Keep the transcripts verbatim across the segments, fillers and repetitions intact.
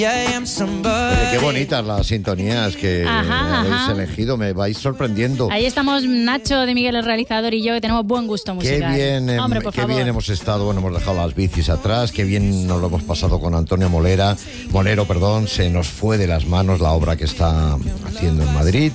Oye, qué bonitas las sintonías que ajá, habéis ajá. elegido, me vais sorprendiendo. Ahí estamos Nacho de Miguel, el realizador, y yo, que tenemos buen gusto musical. Qué bien, em, Hombre, por qué favor. bien hemos estado, bueno, hemos dejado las bicis atrás, qué bien nos lo hemos pasado con Antonio Molera, Molero, perdón, se nos fue de las manos la obra que está haciendo en Madrid.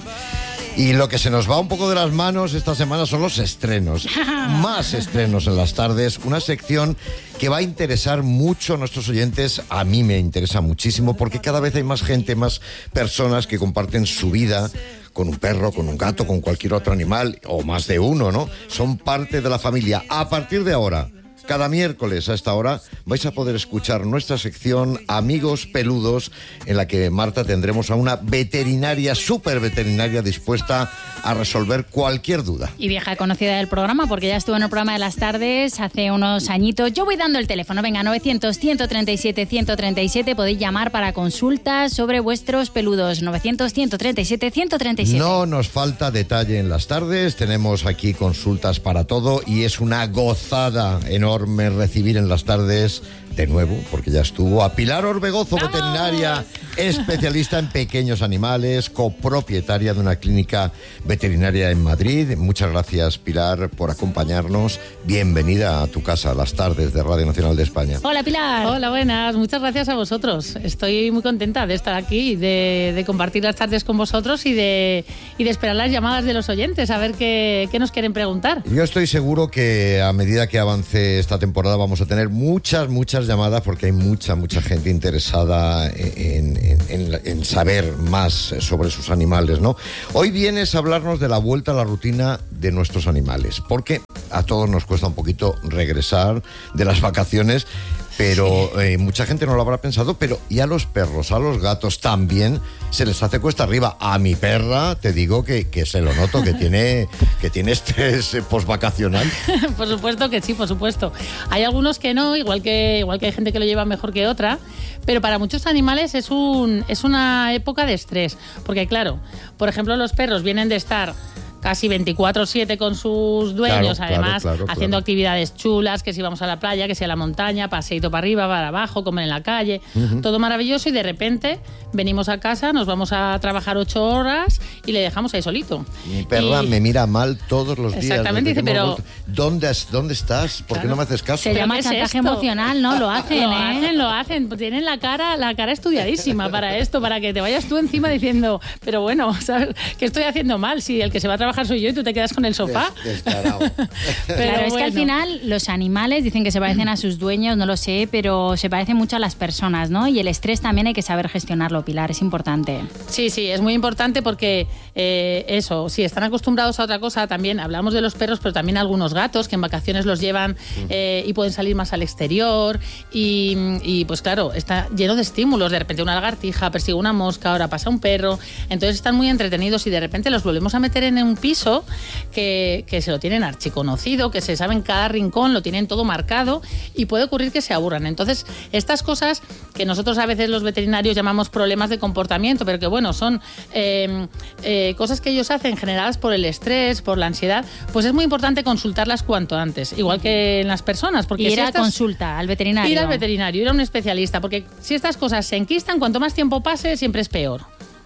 Y lo que se nos va un poco de las manos esta semana son los estrenos. Más estrenos en las tardes. Una sección que va a interesar mucho a nuestros oyentes. A mí me interesa muchísimo porque cada vez hay más gente, más personas que comparten su vida con un perro, con un gato, con cualquier otro animal, o más de uno, ¿no? Son parte de la familia. A partir de ahora, cada miércoles a esta hora vais a poder escuchar nuestra sección Amigos Peludos, en la que, Marta, tendremos a una veterinaria, súper veterinaria, dispuesta a resolver cualquier duda. Y vieja conocida del programa, porque ya estuvo en el programa de las tardes hace unos añitos. Yo voy dando el teléfono, venga, novecientos, ciento treinta y siete, ciento treinta y siete, podéis llamar para consultas sobre vuestros peludos. novecientos, ciento treinta y siete, ciento treinta y siete. No nos falta detalle en las tardes, tenemos aquí consultas para todo y es una gozada enorme recibir en las tardes de nuevo, porque ya estuvo, a Pilar Orbegozo, ¡vamos! Veterinaria, especialista en pequeños animales, copropietaria de una clínica veterinaria en Madrid. Muchas gracias, Pilar, por acompañarnos. Bienvenida a tu casa, a las tardes de Radio Nacional de España. Hola, Pilar. Hola, buenas. Muchas gracias a vosotros. Estoy muy contenta de estar aquí, de, de compartir las tardes con vosotros y de, y de esperar las llamadas de los oyentes, a ver qué, qué nos quieren preguntar. Yo estoy seguro que a medida que avance esta temporada vamos a tener muchas, muchas llamadas, porque hay mucha, mucha gente interesada en, en, en, en saber más sobre sus animales, ¿no? Hoy vienes a hablarnos de la vuelta a la rutina de nuestros animales, porque a todos nos cuesta un poquito regresar de las vacaciones, pero sí. eh, mucha gente no lo habrá pensado, pero y a los perros, a los gatos también se les hace cuesta arriba. A mi perra te digo que, que se lo noto, que tiene, que tiene estrés eh, postvacacional. Por supuesto que sí, por supuesto. Hay algunos que no, igual que, igual que hay gente que lo lleva mejor que otra, pero para muchos animales es, un, es una época de estrés, porque claro, por ejemplo, los perros vienen de estar casi veinticuatro siete con sus dueños, claro, además claro, claro, haciendo claro. actividades chulas, que si vamos a la playa, que si a la montaña, paseíto para arriba, para abajo, comer en la calle, uh-huh. todo maravilloso, y de repente venimos a casa, nos vamos a trabajar ocho horas y le dejamos ahí solito. Mi perra y... me mira mal todos los días. Exactamente, dice, pero... ¿Dónde, ¿Dónde estás? ¿Por claro. qué no me haces caso? Se llama chantaje es emocional, ¿no? Lo hacen, Lo ¿eh? hacen, lo hacen. Tienen la cara, la cara estudiadísima para esto, para que te vayas tú encima diciendo, pero bueno, ¿sabes? ¿Qué estoy haciendo mal? Si el que se va a trabajar soy yo y tú te quedas con el sofá. Des, descarado. Pero claro, es bueno. que al final los animales dicen que se parecen a sus dueños, no lo sé, pero se parecen mucho a las personas, ¿no? Y el estrés también hay que saber gestionarlo, Pilar, es importante. Sí, sí, es muy importante porque eh, eso, si están acostumbrados a otra cosa, también hablamos de los perros, pero también algunos gatos que en vacaciones los llevan eh, y pueden salir más al exterior y, y pues claro, está lleno de estímulos, de repente una lagartija persigue una mosca, ahora pasa un perro, entonces están muy entretenidos y de repente los volvemos a meter en un piso Que, que se lo tienen archiconocido, que se saben cada rincón, lo tienen todo marcado y puede ocurrir que se aburran. Entonces, estas cosas que nosotros a veces los veterinarios llamamos problemas de comportamiento, pero que bueno, son eh, eh, cosas que ellos hacen generadas por el estrés, por la ansiedad, pues es muy importante consultarlas cuanto antes, igual que en las personas. Porque ir si a estas, consulta al veterinario. Ir al veterinario, ir a un especialista, porque si estas cosas se enquistan, cuanto más tiempo pase, siempre es peor.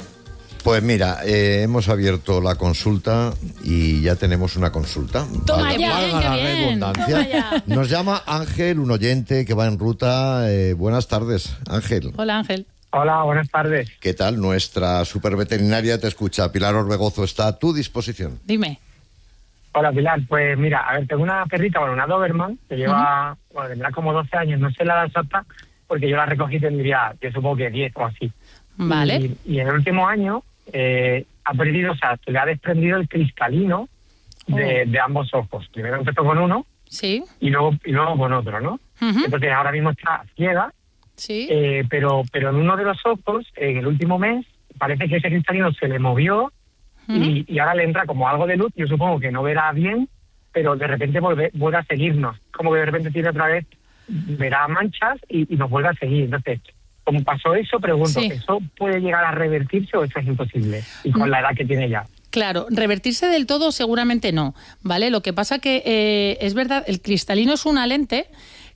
Pues mira, eh, hemos abierto la consulta y ya tenemos una consulta. Toma Valga, ya, valga qué la bien, redundancia. toma ya. Nos llama Ángel, un oyente que va en ruta. Eh, buenas tardes, Ángel. Hola, Ángel. Hola, buenas tardes. ¿Qué tal? Nuestra superveterinaria te escucha. Pilar Orbegozo está a tu disposición. Dime. Hola, Pilar. Pues mira, a ver, tengo una perrita, bueno, una Doberman, que lleva, uh-huh. bueno, tendrá como doce años, no sé la edad exacta, porque yo la recogí tendría, yo supongo que diez o así. Vale. Y, y en el último año eh, ha perdido, o sea, se le ha desprendido el cristalino de, oh. de ambos ojos. Primero empezó con uno sí. y luego y luego con otro, ¿no? Uh-huh. Entonces ahora mismo está ciega, sí. eh, pero, pero en uno de los ojos, en el último mes, parece que ese cristalino se le movió. Y, y ahora le entra como algo de luz, yo supongo que no verá bien, pero de repente vuelve, vuelve a seguirnos. Como que de repente tiene otra vez, verá manchas y, y nos vuelve a seguir. Entonces, como pasó eso, pregunto, sí. ¿eso puede llegar a revertirse o eso es imposible? Y con la edad que tiene ya. Claro, revertirse del todo seguramente no, ¿vale? Lo que pasa que eh, es verdad, el cristalino es una lente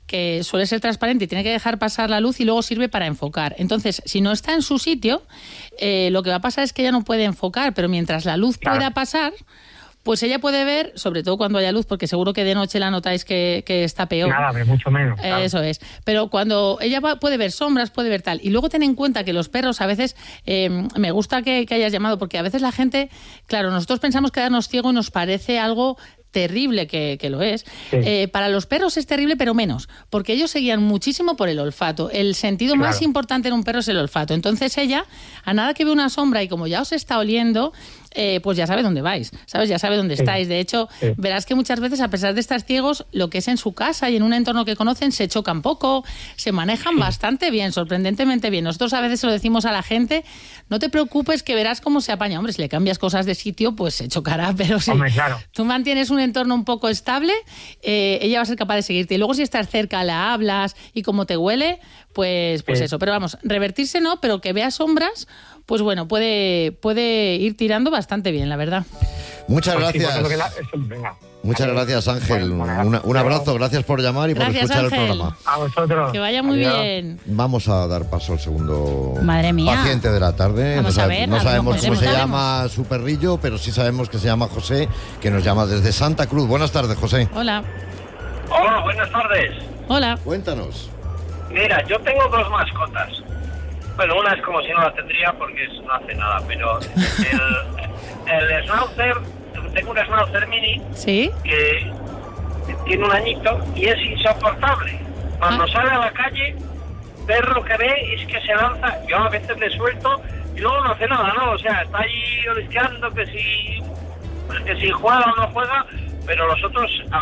que suele ser transparente y tiene que dejar pasar la luz y luego sirve para enfocar. Entonces, si no está en su sitio, eh, lo que va a pasar es que ella no puede enfocar, pero mientras la luz claro. pueda pasar, pues ella puede ver, sobre todo cuando haya luz, porque seguro que de noche la notáis que, que está peor. Nada, pero mucho menos. Claro. Eso es. Pero cuando ella va, puede ver sombras, puede ver tal. Y luego ten en cuenta que los perros a veces, eh, me gusta que, que hayas llamado, porque a veces la gente, claro, nosotros pensamos quedarnos ciegos y nos parece algo terrible, que, que lo es. Sí. Eh, para los perros es terrible, pero menos, porque ellos se guían muchísimo por el olfato. El sentido claro. más importante en un perro es el olfato. Entonces ella, a nada que ve una sombra y como ya os está oliendo, eh, pues ya sabe dónde vais, ¿sabes? Ya sabe dónde sí. estáis. De hecho, sí. verás que muchas veces, a pesar de estar ciegos, lo que es en su casa y en un entorno que conocen, se chocan poco, se manejan sí. bastante bien, sorprendentemente bien. Nosotros a veces se lo decimos a la gente, no te preocupes que verás cómo se apaña. Hombre, si le cambias cosas de sitio, pues se chocará, pero si Hombre, claro. tú mantienes un entorno un poco estable, eh, ella va a ser capaz de seguirte. Y luego si estás cerca, la hablas y como te huele, pues, pues sí. eso. Pero vamos, revertirse no, pero que vea sombras, pues bueno, puede, puede ir tirando bastante bien, la verdad. Muchas pues gracias. Sí, la... Eso, venga. Muchas gracias, Ángel. Bueno, un, un abrazo, gracias por llamar y gracias, por escuchar Ángel. el programa. A vosotros. Que vaya muy Adiós. bien. Vamos a dar paso al segundo Madre mía. paciente de la tarde. Vamos no, a ver, no sabemos cómo se sabemos. llama su perrillo, pero sí sabemos que se llama José, que nos llama desde Santa Cruz. Buenas tardes, José. Hola. Hola, buenas tardes. Hola. Cuéntanos. Mira, yo tengo dos mascotas. Bueno, una es como si no la tendría porque no hace nada, pero el, el Schnauzer, tengo un Schnauzer mini ¿Sí? que tiene un añito y es insoportable. Cuando ah. sale a la calle, ver lo que ve es que se lanza, yo a veces le suelto y luego no hace nada, ¿no? O sea, está ahí olisqueando que si, que si juega o no juega, pero los otros, a